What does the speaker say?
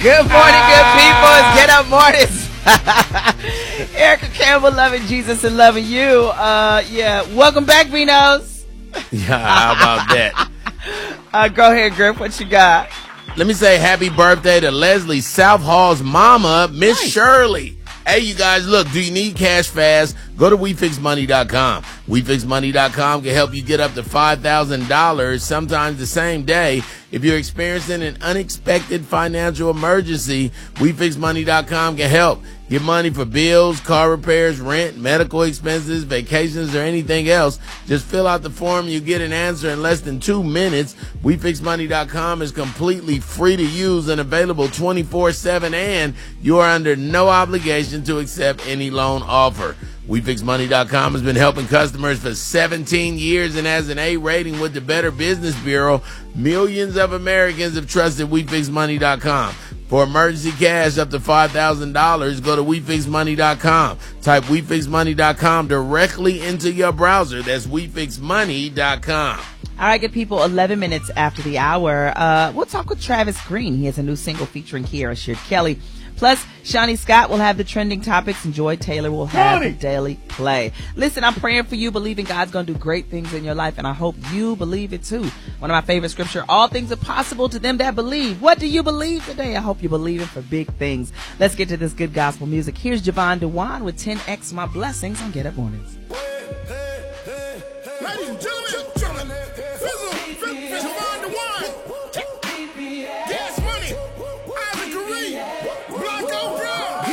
Good morning, good people. It's Get Up Mornings. Erica Campbell, loving Jesus and loving you. Welcome back, Vinos. Yeah, how about that? Go ahead, Griff. What you got? Let me say happy birthday to Leslie Southall's mama, Miss Shirley. Hey, you guys, look, do you need cash fast? Go to WeFixMoney.com. WeFixMoney.com can help you get up to $5,000, sometimes the same day. If you're experiencing an unexpected financial emergency, WeFixMoney.com can help. Get money for bills, car repairs, rent, medical expenses, vacations, or anything else. Just fill out the form. You get an answer in less than 2 minutes. WeFixMoney.com is completely free to use and available 24/7, and you are under no obligation to accept any loan offer. WeFixMoney.com has been helping customers for 17 years and has an A rating with the Better Business Bureau. Millions of Americans have trusted WeFixMoney.com. For emergency cash up to $5,000, go to WeFixMoney.com. Type WeFixMoney.com directly into your browser. That's WeFixMoney.com. All right, good people, 11 minutes after the hour. We'll talk with Travis Green. He has a new single featuring Kiara Sheard Kelly. Plus, Shawnee Scott will have the trending topics and Joy Taylor will have the daily play. Listen, I'm praying for you, believing God's going to do great things in your life, and I hope you believe it too. One of my favorite scripture, all things are possible to them that believe. What do you believe today? I hope you're believing for big things. Let's get to this good gospel music. Here's Javon Dewan with 10X My Blessings on Get Up Mornings. Ladies and gentlemen.